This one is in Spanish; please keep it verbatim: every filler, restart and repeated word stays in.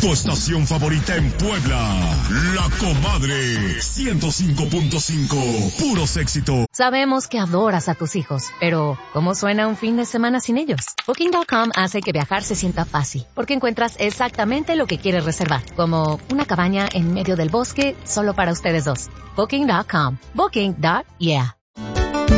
Tu estación favorita en Puebla. La Comadre. ciento cinco punto cinco. Puros éxitos. Sabemos que adoras a tus hijos, pero ¿cómo suena un fin de semana sin ellos? Booking punto com hace que viajar se sienta fácil, porque encuentras exactamente lo que quieres reservar, como una cabaña en medio del bosque solo para ustedes dos. Booking punto com. Booking. Yeah.